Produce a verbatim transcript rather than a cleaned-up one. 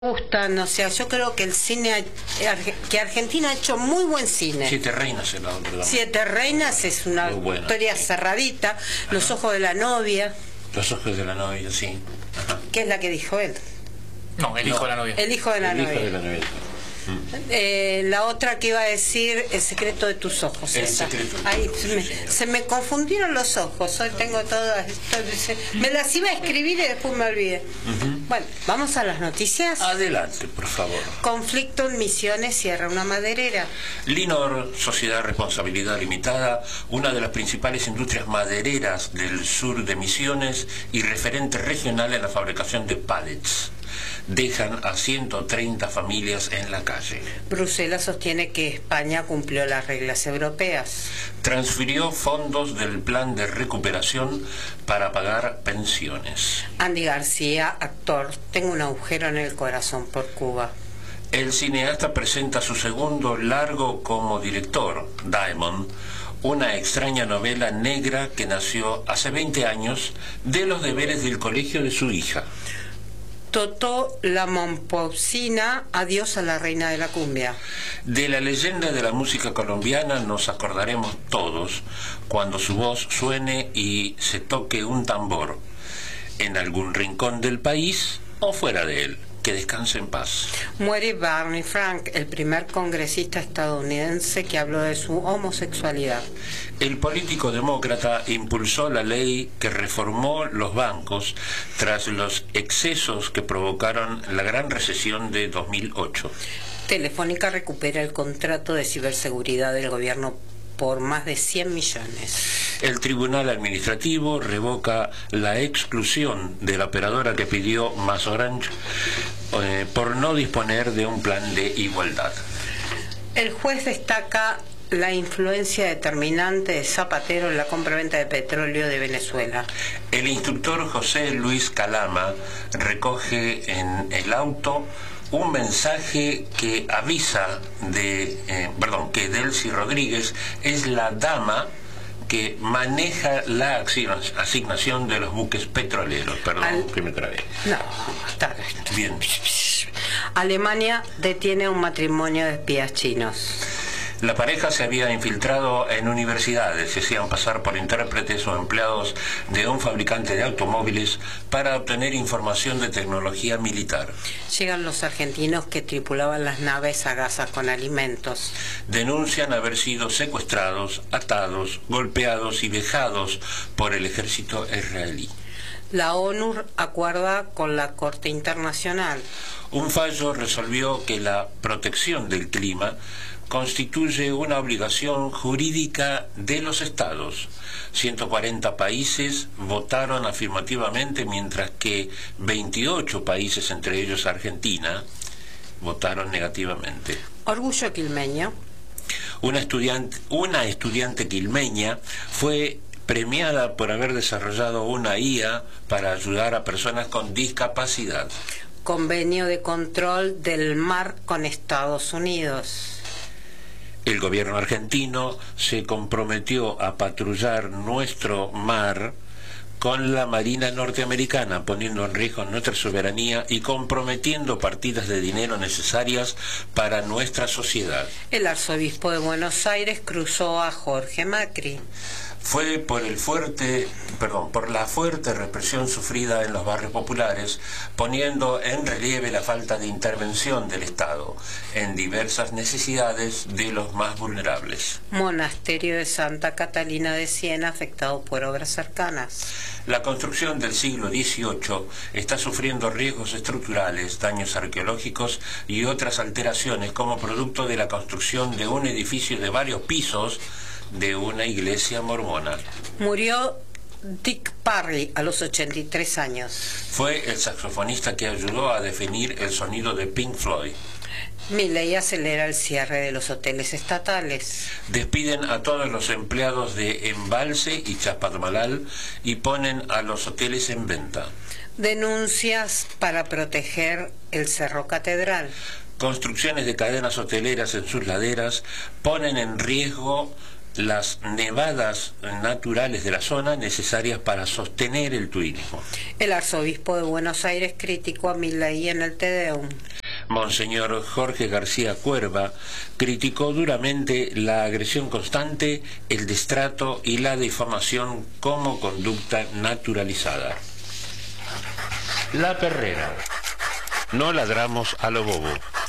gustan, o sea, yo creo que el cine, que Argentina ha hecho muy buen cine. Siete Reinas en la otra. Siete Reinas es una historia cerradita. Ajá. Los ojos de la novia. Los ojos de la novia, sí. Ajá. ¿Qué es la que dijo él? No, el hijo no, de la novia. El hijo de la el novia. Hijo de la novia. Eh, la otra que iba a decir, El secreto de tus ojos. El esa. secreto. Ahí, Sí, me, señor. se me confundieron los ojos. Hoy tengo todas. Esto, me las iba a escribir y después me olvidé. Uh-huh. Bueno, vamos a las noticias. Adelante, por favor. Conflicto en Misiones cierra una maderera. Linor, Sociedad Responsabilidad Limitada, una de las principales industrias madereras del sur de Misiones y referente regional en la fabricación de pallets, dejan a ciento treinta familias en la calle. Bruselas sostiene que España cumplió las reglas europeas. Transfirió fondos del plan de recuperación para pagar pensiones. Andy García, actor, tengo un agujero en el corazón por Cuba. El cineasta presenta su segundo largo como director, Diamond, una extraña novela negra que nació hace veinte años de los deberes del colegio de su hija. Totó la Momposina, adiós a la reina de la cumbia. De la leyenda de la música colombiana nos acordaremos todos cuando su voz suene y se toque un tambor en algún rincón del país o fuera de él. Que descanse en paz. Muere Barney Frank, el primer congresista estadounidense que habló de su homosexualidad. El político demócrata impulsó la ley que reformó los bancos tras los excesos que provocaron la gran recesión de dos mil ocho. Telefónica recupera el contrato de ciberseguridad del gobierno por más de cien millones. El Tribunal Administrativo revoca la exclusión de la operadora que pidió MasOrange eh, por no disponer de un plan de igualdad. El juez destaca la influencia determinante de Zapatero en la compraventa de petróleo de Venezuela. El instructor José Luis Calama recoge en el auto un mensaje que avisa de, eh, perdón, que Delcy Rodríguez es la dama que maneja la asignación de los buques petroleros. Perdón, Al... que me trabé. No, está bien. Alemania detiene un matrimonio de espías chinos. La pareja se había infiltrado en universidades, se hacían pasar por intérpretes o empleados de un fabricante de automóviles para obtener información de tecnología militar. Llegan los argentinos que tripulaban las naves a Gaza con alimentos. Denuncian haber sido secuestrados, atados, golpeados y vejados por el ejército israelí. La ONU acuerda con la Corte Internacional. Un fallo resolvió que la protección del clima constituye una obligación jurídica de los estados. ciento cuarenta países votaron afirmativamente, mientras que veintiocho países, entre ellos Argentina, votaron negativamente. Orgullo quilmeño. Una estudiante, una estudiante quilmeña fue premiada por haber desarrollado una I A para ayudar a personas con discapacidad. Convenio de control del mar con Estados Unidos. El gobierno argentino se comprometió a patrullar nuestro mar con la Marina norteamericana, poniendo en riesgo nuestra soberanía y comprometiendo partidas de dinero necesarias para nuestra sociedad. El arzobispo de Buenos Aires cruzó a Jorge Macri. Fue por el fuerte, perdón, por la fuerte represión sufrida en los barrios populares, poniendo en relieve la falta de intervención del Estado en diversas necesidades de los más vulnerables. Monasterio de Santa Catalina de Siena afectado por obras cercanas. La construcción del siglo dieciocho está sufriendo riesgos estructurales, daños arqueológicos y otras alteraciones como producto de la construcción de un edificio de varios pisos de una iglesia mormona. Murió Dick Parry a los ochenta y tres años. Fue el saxofonista que ayudó a definir el sonido de Pink Floyd. Milei acelera el cierre de los hoteles estatales. Despiden a todos los empleados de Embalse y Chapadmalal y ponen a los hoteles en venta. Denuncias para proteger el Cerro Catedral. Construcciones de cadenas hoteleras en sus laderas ponen en riesgo las nevadas naturales de la zona necesarias para sostener el turismo. El arzobispo de Buenos Aires criticó a Milei en el Te Deum. Monseñor Jorge García Cuerva criticó duramente la agresión constante, el destrato y la difamación como conducta naturalizada. La Perrera. No ladramos a lo bobo.